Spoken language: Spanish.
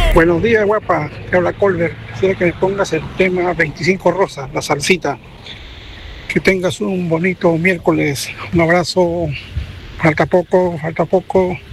Buenos días, guapa. Te habla Colbert. Quisiera que me pongas el tema 25 Rosas, la salsita. Que tengas un bonito miércoles. Un abrazo. Falta poco, falta poco.